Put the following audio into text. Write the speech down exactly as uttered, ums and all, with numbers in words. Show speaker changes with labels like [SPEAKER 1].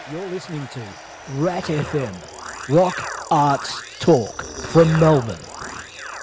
[SPEAKER 1] You're listening to Rat F M, Rock Arts Talk from Melbourne.